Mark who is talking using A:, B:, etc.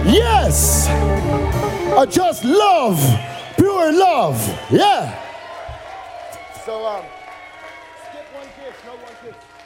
A: Yes. Just love. Pure love. Yeah. So, skip one kiss, no one kiss.